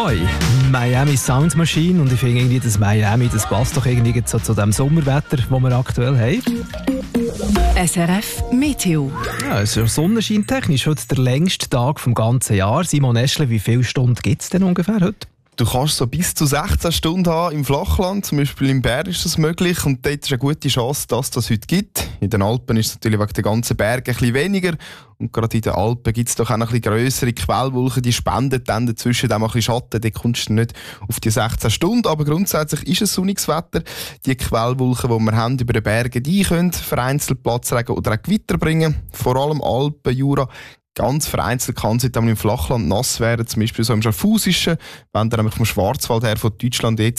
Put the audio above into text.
Neu. Miami Sound Machine. Und ich finde irgendwie, das Miami, das passt doch irgendwie so zu dem Sommerwetter, das wir aktuell haben. SRF Meteo. Ja, es ist sonnenscheintechnisch heute der längste Tag vom ganzen Jahr. Simon Eschle, wie viele Stunden gibt es denn ungefähr heute? Du kannst so bis zu 16 Stunden haben im Flachland, zum Beispiel im Bern ist das möglich und dort ist eine gute Chance, dass das heute gibt. In den Alpen ist es natürlich wegen der ganzen Berge ein bisschen weniger und gerade in den Alpen gibt es doch auch ein bisschen grössere Quellwolken, die spenden dann dazwischen auch ein bisschen Schatten, da kommst du nicht auf die 16 Stunden, aber grundsätzlich ist es sonniges Wetter. Die Quellwolken, die wir haben über den Bergen, die können vereinzelt Platzregen oder auch Gewitter bringen, vor allem Alpen, Jura. Ganz vereinzelt kann es im Flachland nass werden, zum Beispiel so im Schaffhausischen, wenn dann nämlich vom Schwarzwald her von Deutschland jetzt